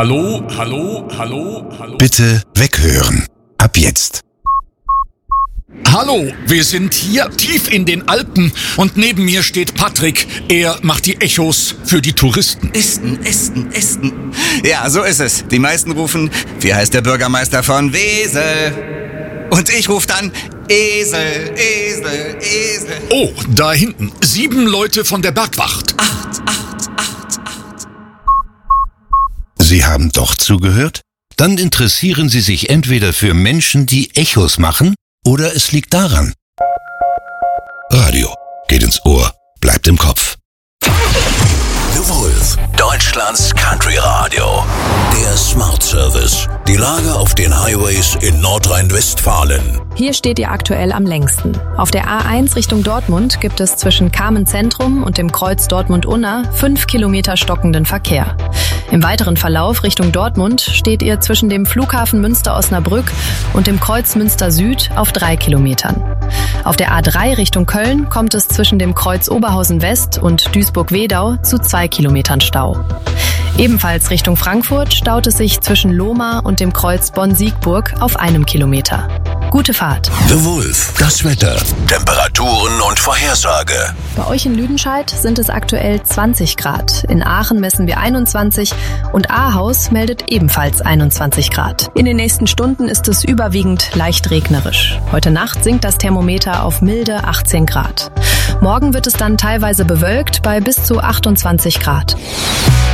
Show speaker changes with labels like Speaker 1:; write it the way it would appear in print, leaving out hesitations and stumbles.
Speaker 1: Hallo, hallo, hallo, hallo.
Speaker 2: Bitte weghören. Ab jetzt.
Speaker 1: Hallo, wir sind hier tief in den Alpen und neben mir steht Patrick. Er macht die Echos für die Touristen.
Speaker 3: Ästen. Ja, so ist es. Die meisten rufen, wie heißt der Bürgermeister von Wesel? Und ich rufe dann Esel.
Speaker 1: Oh, da hinten. 7 Leute von der Bergwacht.
Speaker 3: 8.
Speaker 2: Sie haben doch zugehört? Dann interessieren Sie sich entweder für Menschen, die Echos machen, oder es liegt daran. Radio geht ins Ohr, bleibt im Kopf.
Speaker 4: The Wolf, Deutschlands Country Radio. Der Smart Service. Die Lage auf den Highways in Nordrhein-Westfalen.
Speaker 5: Hier steht ihr aktuell am längsten. Auf der A1 Richtung Dortmund gibt es zwischen Kamen Zentrum und dem Kreuz Dortmund-Unna 5 Kilometer stockenden Verkehr. Im weiteren Verlauf Richtung Dortmund steht ihr zwischen dem Flughafen Münster-Osnabrück und dem Kreuz Münster Süd auf 3 Kilometern. Auf der A3 Richtung Köln kommt es zwischen dem Kreuz Oberhausen West und Duisburg-Wedau zu 2 Kilometern Stau. Ebenfalls Richtung Frankfurt staut es sich zwischen Lohmar und dem Kreuz Bonn-Siegburg auf 1 Kilometer. Gute Fahrt.
Speaker 4: The Wolf, das Wetter, Temperaturen und Vorhersage.
Speaker 5: Bei euch in Lüdenscheid sind es aktuell 20 Grad. In Aachen messen wir 21 und Ahaus meldet ebenfalls 21 Grad. In den nächsten Stunden ist es überwiegend leicht regnerisch. Heute Nacht sinkt das Thermometer auf milde 18 Grad. Morgen wird es dann teilweise bewölkt bei bis zu 28 Grad.